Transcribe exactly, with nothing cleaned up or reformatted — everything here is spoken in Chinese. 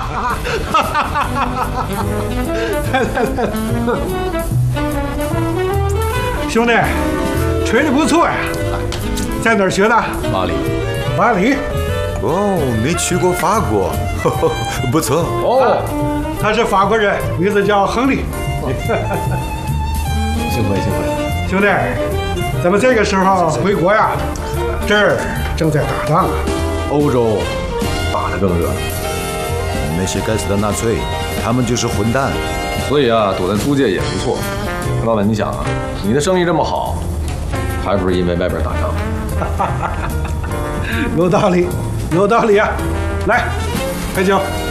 来来来，兄弟，吹的不错呀，在哪儿学的？ 巴黎。 巴黎。 哦，你去过法国，呵呵不错。 哦，他是法国人，名字叫亨利。 幸会幸会。 兄弟，咱们这个时候回国呀，这儿正在打仗啊。 欧洲打得更热。 那些该死的纳粹，他们就是混蛋。 所以啊，躲在租界也不错。老板，你想啊，你的生意这么好，还不是因为外边打仗？ 有道理，有道理啊！来，开酒。